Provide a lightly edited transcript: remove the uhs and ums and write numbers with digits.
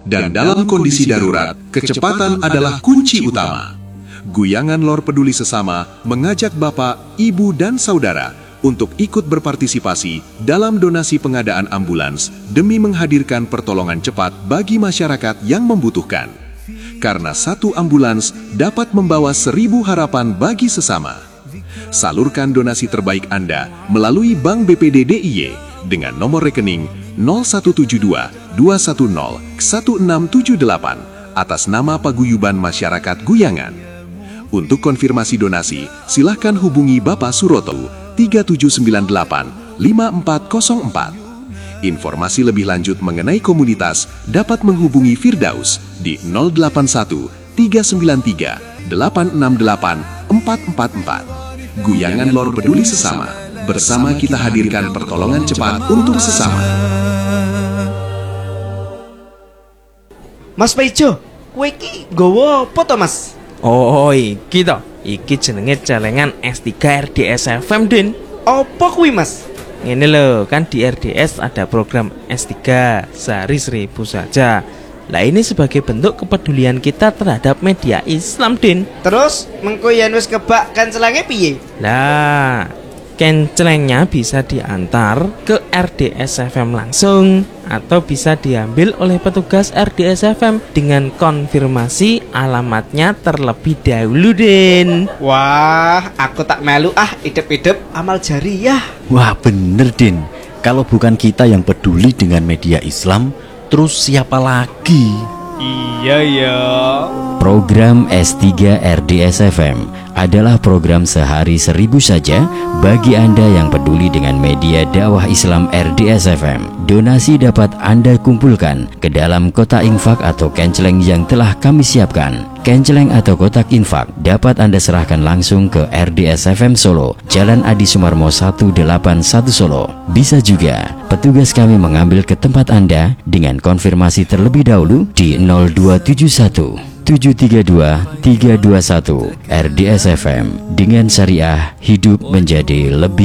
Dan dalam kondisi darurat, kecepatan adalah kunci utama. Guyangan Lor Peduli Sesama mengajak Bapak, Ibu, dan Saudara untuk ikut berpartisipasi dalam donasi pengadaan ambulans demi menghadirkan pertolongan cepat bagi masyarakat yang membutuhkan. Karena satu ambulans dapat membawa 1000 harapan bagi sesama. Salurkan donasi terbaik Anda melalui Bank BPD DIY dengan nomor rekening 0172-210-1678 atas nama Paguyuban Masyarakat Guyangan. Untuk konfirmasi donasi, silakan hubungi Bapak Suroto 3798-5404. Informasi lebih lanjut mengenai komunitas dapat menghubungi Firdaus di 081-393-868-444. Guyangan Lor Peduli Sesama. Bersama kita hadirkan pertolongan cepat untuk sesama. Mas Paijo, kowe iki nggawa apa to, Mas? Oh, iki to. Iki jenenge celengan S3 RDS FM, Din. Apa kuwi, Mas? Ini loh, kan di RDS ada program S3 sehari 1000 saja. Lah ini sebagai bentuk kepedulian kita terhadap media Islam, Din. Terus mengko yen wis kebak kencelenge piye? Lah, kencelengnya bisa diantar ke RDS FM langsung atau bisa diambil oleh petugas RDS FM dengan konfirmasi alamatnya terlebih dahulu, Din. Wah, aku tak melu idep-idep amal jariyah. Wah, bener, Din. Kalau bukan kita yang peduli dengan media Islam, terus siapa lagi? Iya ya. Program S3 RDS FM adalah program sehari 1000 saja bagi Anda yang peduli dengan media dakwah Islam RDS FM. Donasi dapat Anda kumpulkan ke dalam kotak infak atau kenceleng yang telah kami siapkan. Kenceleng atau kotak infak dapat Anda serahkan langsung ke RDS FM Solo, Jalan Adi Sumarmo 181 Solo. Bisa juga petugas kami mengambil ke tempat Anda dengan konfirmasi terlebih dahulu di 0271 732 321. RDS FM, dengan syariah hidup menjadi lebih